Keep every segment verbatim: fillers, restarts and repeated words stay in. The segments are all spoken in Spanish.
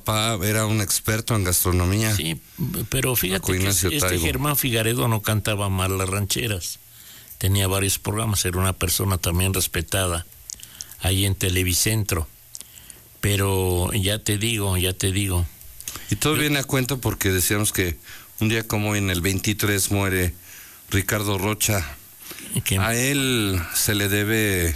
papá era un experto en gastronomía. Sí, pero fíjate que este Taibo. Germán Figaredo no cantaba mal las rancheras. Tenía varios programas, era una persona también respetada ahí en Televicentro. Pero ya te digo, ya te digo. Y todo viene a cuento porque decíamos que un día como hoy, en el veintitrés, muere Ricardo Rocha. ¿Qué? A él se le debe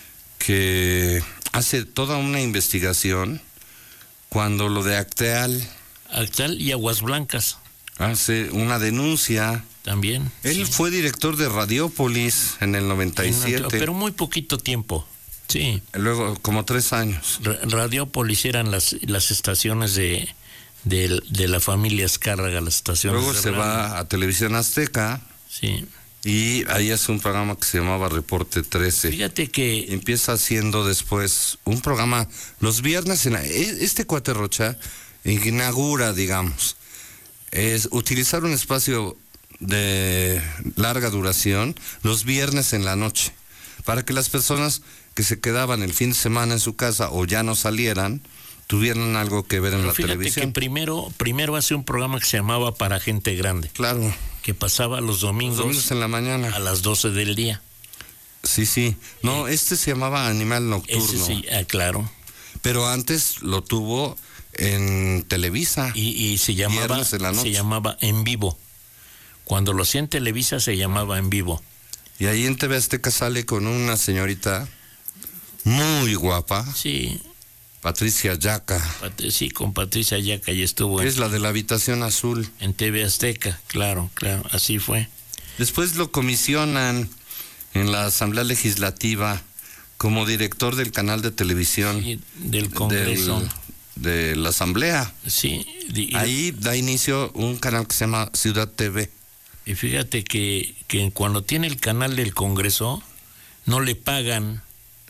que hace toda una investigación cuando lo de Acteal. Acteal y Aguas Blancas. Hace una denuncia. También. Él sí. fue director de Radiópolis en el noventa y siete. Pero muy poquito tiempo. Sí. Luego, como tres años. Radiópolis eran las, las estaciones de, de, de la familia Azcárraga, las estaciones. Luego de se radio. va a Televisión Azteca. Sí. Y ahí hace un programa que se llamaba Reporte trece. Fíjate que... Empieza haciendo después un programa los viernes. En la, este cuate Rocha inaugura, digamos, es utilizar un espacio de larga duración los viernes en la noche, para que las personas que se quedaban el fin de semana en su casa o ya no salieran, tuvieran algo que ver en Pero la fíjate televisión. Que primero, primero hace un programa que se llamaba Para Gente Grande. Claro. Que pasaba los domingos, los domingos en la mañana. A las doce del día. Sí, sí. No, eh, este se llamaba Animal Nocturno. Ese sí, ah, claro. Pero antes lo tuvo en Televisa. Y, y se llamaba en la noche. se llamaba En Vivo. Cuando lo hacía en Televisa se llamaba En Vivo. Y ahí en T V Azteca sale con una señorita muy guapa. Sí. Patricia Yaca. Pat sí, con Patricia Yaca y estuvo. Es en, la de la Habitación Azul. En T V Azteca, claro, claro, así fue. Después lo comisionan en la Asamblea Legislativa como director del canal de televisión. Sí, del Congreso. Del, de la Asamblea. Sí. Y, Ahí da inicio un canal que se llama Ciudad T V. Y fíjate que, que cuando tiene el canal del Congreso, no le pagan.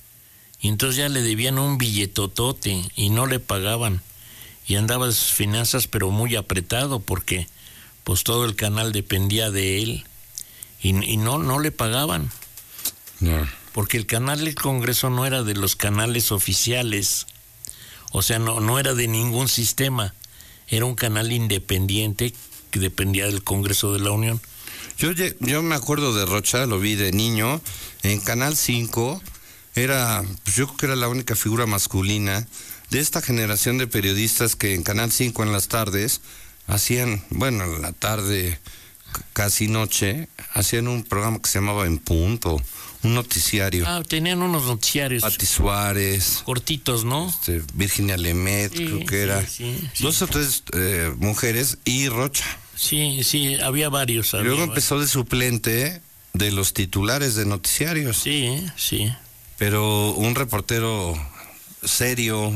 Y entonces ya le debían un billetotote y no le pagaban. Y andaba de sus finanzas pero muy apretado porque pues todo el canal dependía de él. Y, y no, no le pagaban. No. Porque el canal del Congreso no era de los canales oficiales. O sea, no, no era de ningún sistema. Era un canal independiente que dependía del Congreso de la Unión. Yo, yo me acuerdo de Rocha, lo vi de niño, en Canal cinco. Era, pues yo creo que era la única figura masculina de esta generación de periodistas que en Canal cinco en las tardes hacían, bueno, en la tarde, casi noche, hacían un programa que se llamaba En Punto, un noticiario. Ah, tenían unos noticiarios. Pati Suárez. Cortitos, ¿no? Este, Virginia Lemet, sí, creo que sí, era. Sí, sí, dos sí. o tres eh, mujeres y Rocha. Sí, sí, había varios. Había y luego varios. empezó de suplente de los titulares de noticiarios. Sí, sí. Pero un reportero serio,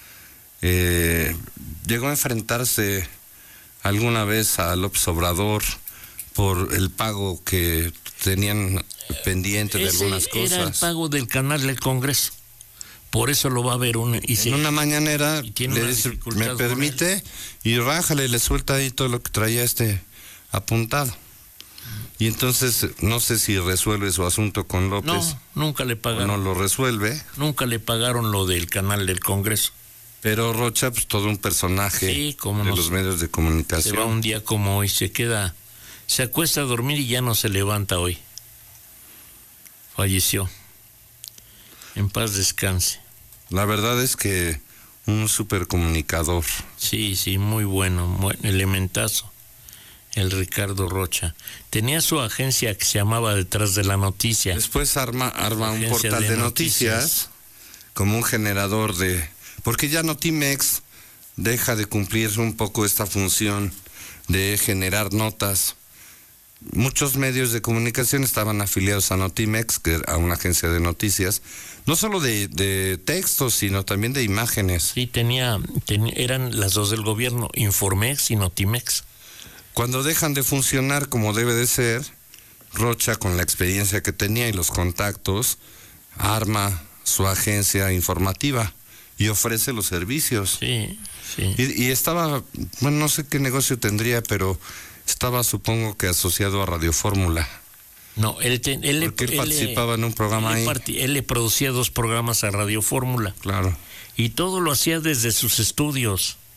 eh, llegó a enfrentarse alguna vez a López Obrador por el pago que tenían pendiente de Ese algunas cosas. Era el pago del canal del Congreso. Por eso lo va a ver un... Y en se, una mañanera le dice, me permite, y rájale, le suelta ahí todo lo que traía este apuntado. Y entonces, no sé si resuelve su asunto con López. No, nunca le pagaron. No lo resuelve. Nunca le pagaron lo del canal del Congreso. Pero Rocha, pues todo un personaje sí, como de nos, los medios de comunicación. Se va un día como hoy, se queda, se acuesta a dormir y ya no se levanta hoy. Falleció. En paz descanse. La verdad es que un supercomunicador. Sí, sí, muy bueno, muy elementazo. El Ricardo Rocha. Tenía su agencia que se llamaba Detrás de la Noticia. Después arma, arma un portal de, de noticias, noticias como un generador de... Porque ya Notimex deja de cumplir un poco esta función de generar notas. Muchos medios de comunicación estaban afiliados a Notimex, que a una agencia de noticias, no solo de, de textos, sino también de imágenes. Sí, tenía, ten, eran las dos del gobierno, Informex y Notimex. Cuando dejan de funcionar como debe de ser, Rocha, con la experiencia que tenía y los contactos, arma su agencia informativa y ofrece los servicios. Sí, sí. Y, y estaba, bueno, no sé qué negocio tendría, pero estaba, supongo que asociado a Radio Fórmula. No, él, te, él, Porque él, él participaba él, en un programa él ahí. Part, él le producía dos programas a Radio Fórmula. Claro. Y todo lo hacía desde sus estudios.